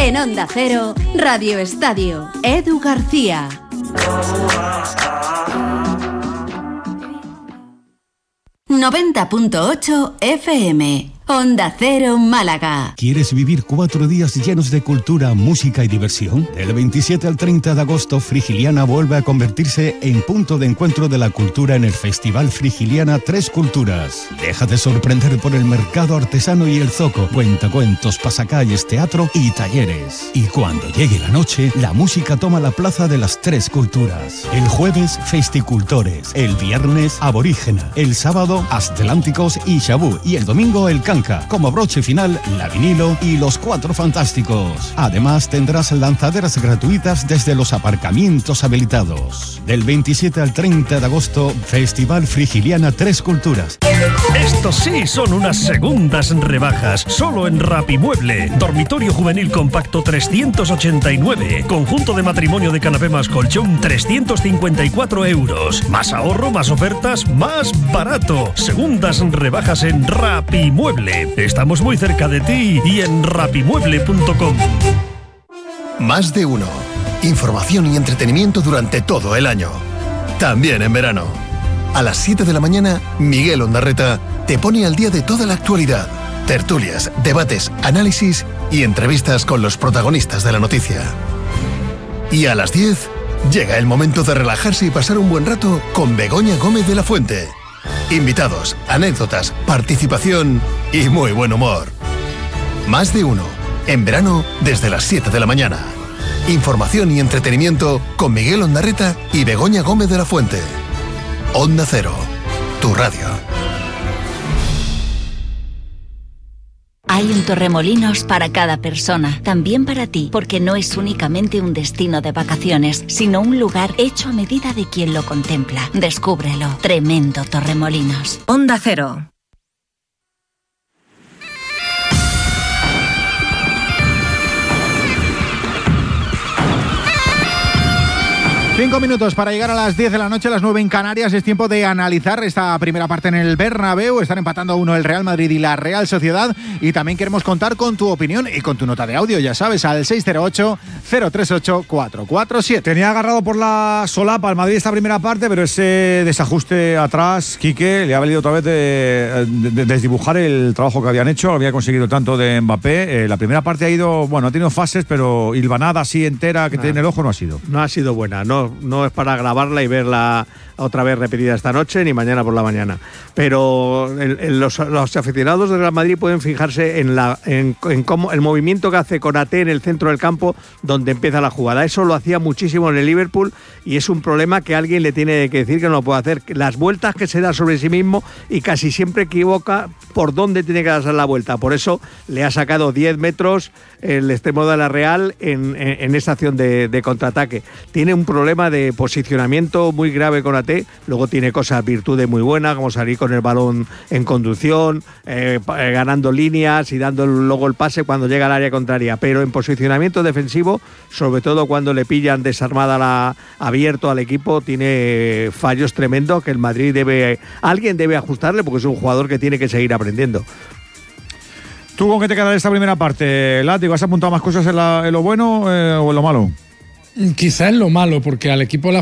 En Onda Cero, Radio Estadio, Edu García. ...90.8 FM... Onda Cero Málaga. ¿Quieres vivir 4 días llenos de cultura, música y diversión? Del 27 al 30 de agosto, Frigiliana vuelve a convertirse en punto de encuentro de la cultura en el Festival Frigiliana Tres Culturas. Déjate sorprender por el mercado artesano y el zoco, cuentacuentos, pasacalles, teatro y talleres. Y cuando llegue la noche, la música toma la plaza de las Tres Culturas. El jueves, Festicultores. El viernes, Aborígena. El sábado, Atlánticos y Xabú. Y el domingo, el Canca. Como broche final, la Vinilo y los Cuatro Fantásticos. Además, tendrás lanzaderas gratuitas desde los aparcamientos habilitados. Del 27 al 30 de agosto, Festival Frigiliana Tres Culturas. Estos sí son unas segundas rebajas. Solo en Rapimueble. Dormitorio juvenil compacto 389. Conjunto de matrimonio de canapé más colchón 354 euros. Más ahorro, más ofertas, más barato. Segundas rebajas en Rapimueble. Estamos muy cerca de ti y en rapimueble.com. Más de uno. Información y entretenimiento durante todo el año. También en verano. A las 7 de la mañana, Miguel Ondarreta te pone al día de toda la actualidad. Tertulias, debates, análisis y entrevistas con los protagonistas de la noticia. Y a las 10, llega el momento de relajarse y pasar un buen rato con Begoña Gómez de la Fuente. Invitados, anécdotas, participación y muy buen humor. Más de uno. En verano, desde las 7 de la mañana. Información y entretenimiento con Miguel Ondarreta y Begoña Gómez de la Fuente. Onda Cero, tu radio. Hay un Torremolinos para cada persona, también para ti, porque no es únicamente un destino de vacaciones, sino un lugar hecho a medida de quien lo contempla. Descúbrelo. Tremendo Torremolinos. Onda Cero. Cinco minutos para llegar a las 10 de la noche, las 9 en Canarias. Es tiempo de analizar esta primera parte en el Bernabéu. Están empatando a 1 el Real Madrid y la Real Sociedad. Y también queremos contar con tu opinión y con tu nota de audio, ya sabes, al 608-038-447. Tenía agarrado por la solapa al Madrid esta primera parte, pero ese desajuste atrás, Quique, le ha valido otra vez de desdibujar el trabajo que habían hecho. Lo había conseguido tanto de Mbappé. La primera parte ha ido, bueno, ha tenido fases, pero hilvanada así entera que tiene el ojo no ha sido. No ha sido buena, no es para grabarla y verla otra vez repetida esta noche ni mañana por la mañana. Pero los aficionados del Real Madrid pueden fijarse en cómo el movimiento que hace Konaté en el centro del campo donde empieza la jugada. Eso lo hacía muchísimo en el Liverpool y es un problema que alguien le tiene que decir que no lo puede hacer. Las vueltas que se da sobre sí mismo y casi siempre equivoca por dónde tiene que darse la vuelta. Por eso le ha sacado 10 metros el extremo de la Real en esta acción de contraataque. Tiene un problema de posicionamiento muy grave Konaté. Luego tiene virtudes muy buenas, como salir con el balón en conducción, ganando líneas y dando luego el pase cuando llega al área contraria. Pero en posicionamiento defensivo, sobre todo cuando le pillan desarmada abierto al equipo, tiene fallos tremendos que el Madrid alguien debe ajustarle porque es un jugador que tiene que seguir aprendiendo. ¿Tú con qué te quedas esta primera parte, Látigo? ¿Has apuntado más cosas en lo bueno o en lo malo? Quizá en lo malo, porque al equipo